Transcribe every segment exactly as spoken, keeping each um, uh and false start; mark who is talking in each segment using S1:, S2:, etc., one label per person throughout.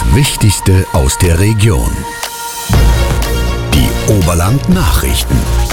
S1: Wichtigste aus der Region. Die Oberland-Nachrichten.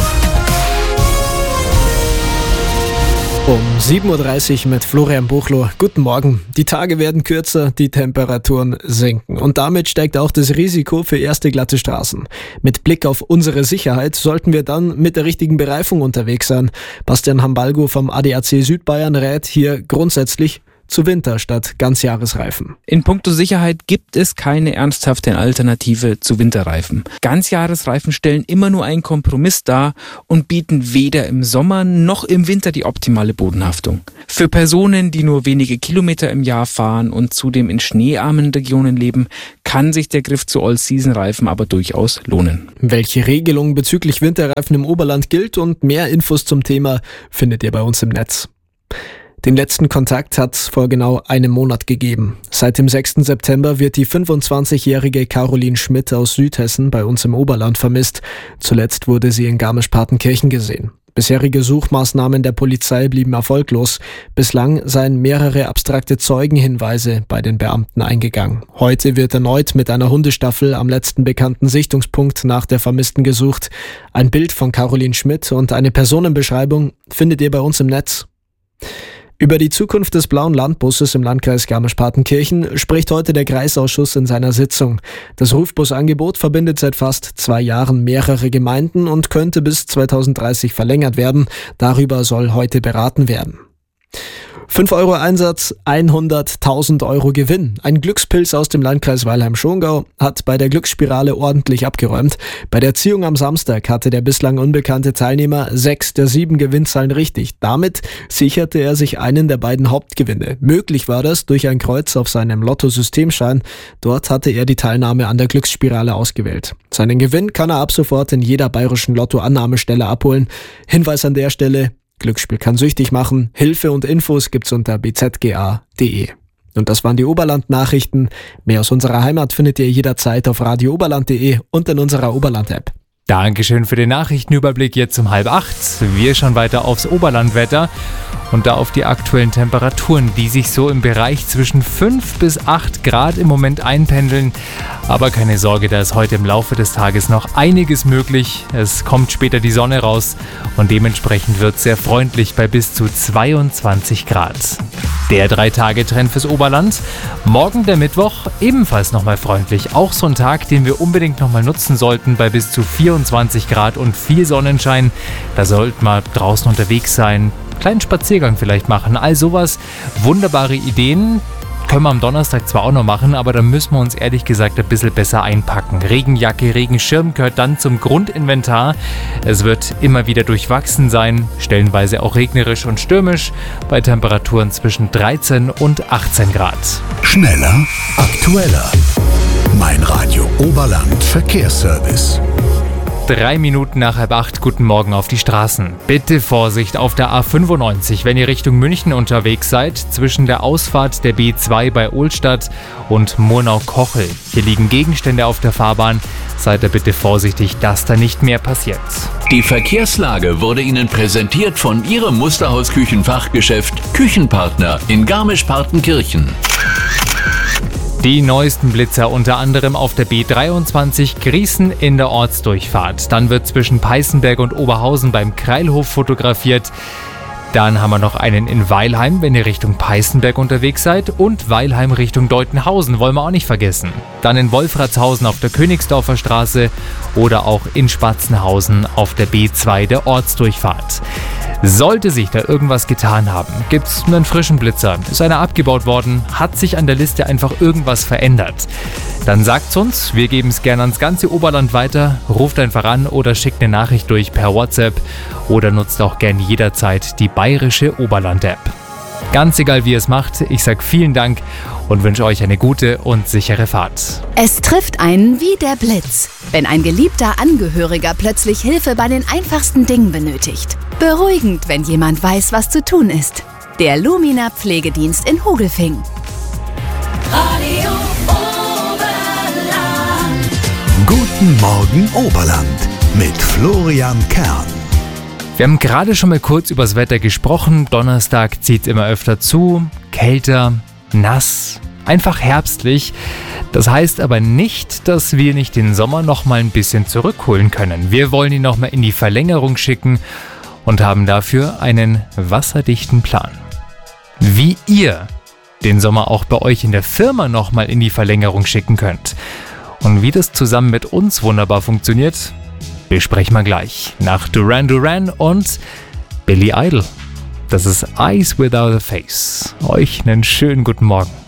S2: Um sieben Uhr dreißig mit Florian Buchloh. Guten Morgen. Die Tage werden kürzer, die Temperaturen sinken. Und damit steigt auch das Risiko für erste glatte Straßen. Mit Blick auf unsere Sicherheit sollten wir dann mit der richtigen Bereifung unterwegs sein. Bastian Hambalgo vom A D A C Südbayern rät hier grundsätzlich zu Winter statt Ganzjahresreifen.
S3: In puncto Sicherheit gibt es keine ernsthafte Alternative zu Winterreifen. Ganzjahresreifen stellen immer nur einen Kompromiss dar und bieten weder im Sommer noch im Winter die optimale Bodenhaftung. Für Personen, die nur wenige Kilometer im Jahr fahren und zudem in schneearmen Regionen leben, kann sich der Griff zu All-Season-Reifen aber durchaus lohnen.
S2: Welche Regelung bezüglich Winterreifen im Oberland gilt und mehr Infos zum Thema findet ihr bei uns im Netz. Den letzten Kontakt hat es vor genau einem Monat gegeben. Seit dem sechsten September wird die fünfundzwanzigjährige Caroline Schmidt aus Südhessen bei uns im Oberland vermisst. Zuletzt wurde sie in Garmisch-Partenkirchen gesehen. Bisherige Suchmaßnahmen der Polizei blieben erfolglos. Bislang seien mehrere abstrakte Zeugenhinweise bei den Beamten eingegangen. Heute wird erneut mit einer Hundestaffel am letzten bekannten Sichtungspunkt nach der Vermissten gesucht. Ein Bild von Caroline Schmidt und eine Personenbeschreibung findet ihr bei uns im Netz. Über die Zukunft des blauen Landbusses im Landkreis Garmisch-Partenkirchen spricht heute der Kreisausschuss in seiner Sitzung. Das Rufbusangebot verbindet seit fast zwei Jahren mehrere Gemeinden und könnte bis zweitausenddreißig verlängert werden. Darüber soll heute beraten werden. fünf Euro Einsatz, hunderttausend Euro Gewinn. Ein Glückspilz aus dem Landkreis Weilheim-Schongau hat bei der Glücksspirale ordentlich abgeräumt. Bei der Ziehung am Samstag hatte der bislang unbekannte Teilnehmer sechs der sieben Gewinnzahlen richtig. Damit sicherte er sich einen der beiden Hauptgewinne. Möglich war das durch ein Kreuz auf seinem Lotto-Systemschein. Dort hatte er die Teilnahme an der Glücksspirale ausgewählt. Seinen Gewinn kann er ab sofort in jeder bayerischen Lotto-Annahmestelle abholen. Hinweis an der Stelle: Glücksspiel kann süchtig machen. Hilfe und Infos gibt's unter b z g a punkt d e. Und das waren die Oberland-Nachrichten. Mehr aus unserer Heimat findet ihr jederzeit auf radio oberland punkt de und in unserer Oberland-App.
S4: Dankeschön für den Nachrichtenüberblick jetzt um halb acht. Wir schauen weiter aufs Oberlandwetter und da auf die aktuellen Temperaturen, die sich so im Bereich zwischen fünf bis acht Grad im Moment einpendeln. Aber keine Sorge, da ist heute im Laufe des Tages noch einiges möglich. Es kommt später die Sonne raus und dementsprechend wird es sehr freundlich bei bis zu zweiundzwanzig Grad. Der Drei-Tage-Trend fürs Oberland. Morgen der Mittwoch, ebenfalls nochmal freundlich. Auch so ein Tag, den wir unbedingt nochmal nutzen sollten bei bis zu vierundzwanzig Grad und viel Sonnenschein. Da sollten wir draußen unterwegs sein, kleinen Spaziergang vielleicht machen. All sowas, wunderbare Ideen. Können wir am Donnerstag zwar auch noch machen, aber da müssen wir uns ehrlich gesagt ein bisschen besser einpacken. Regenjacke, Regenschirm gehört dann zum Grundinventar. Es wird immer wieder durchwachsen sein, stellenweise auch regnerisch und stürmisch, bei Temperaturen zwischen dreizehn und achtzehn Grad.
S1: Schneller, aktueller. Mein Radio Oberland Verkehrsservice.
S4: Drei Minuten nach halb acht, guten Morgen auf die Straßen. Bitte Vorsicht auf der A fünfundneunzig, wenn ihr Richtung München unterwegs seid, zwischen der Ausfahrt der B zwei bei Ohlstadt und Murnau-Kochel. Hier liegen Gegenstände auf der Fahrbahn. Seid ihr bitte vorsichtig, dass da nicht mehr passiert.
S5: Die Verkehrslage wurde Ihnen präsentiert von Ihrem Musterhaus-Küchenfachgeschäft Küchenpartner in Garmisch-Partenkirchen.
S4: Die neuesten Blitzer unter anderem auf der B dreiundzwanzig Grießen in der Ortsdurchfahrt. Dann wird zwischen Peißenberg und Oberhausen beim Kreilhof fotografiert. Dann haben wir noch einen in Weilheim, wenn ihr Richtung Peißenberg unterwegs seid. Und Weilheim Richtung Deutenhausen, wollen wir auch nicht vergessen. Dann in Wolfratshausen auf der Königsdorfer Straße oder auch in Spatzenhausen auf der B zwei der Ortsdurchfahrt. Sollte sich da irgendwas getan haben, gibt's einen frischen Blitzer, ist einer abgebaut worden, hat sich an der Liste einfach irgendwas verändert, dann sagt's uns, wir geben es gerne ans ganze Oberland weiter, ruft einfach an oder schickt eine Nachricht durch per WhatsApp oder nutzt auch gern jederzeit die bayerische Oberland-App. Ganz egal wie ihr es macht, ich sag vielen Dank und wünsche euch eine gute und sichere Fahrt.
S6: Es trifft einen wie der Blitz, wenn ein geliebter Angehöriger plötzlich Hilfe bei den einfachsten Dingen benötigt. Beruhigend, wenn jemand weiß, was zu tun ist. Der Lumina Pflegedienst in Hogelfing.
S7: Radio Oberland.
S1: Guten Morgen Oberland mit Florian Kern.
S4: Wir haben gerade schon mal kurz übers Wetter gesprochen. Donnerstag zieht immer öfter zu, kälter, nass, Einfach herbstlich. Das heißt aber nicht, dass wir nicht den Sommer noch mal ein bisschen zurückholen können. Wir wollen ihn noch mal in die Verlängerung schicken und haben dafür einen wasserdichten Plan. Wie ihr den Sommer auch bei euch in der Firma noch mal in die Verlängerung schicken könnt und wie das zusammen mit uns wunderbar funktioniert, besprechen wir gleich nach Duran Duran und Billy Idol. Das ist Eyes Without a Face. Euch einen schönen guten Morgen.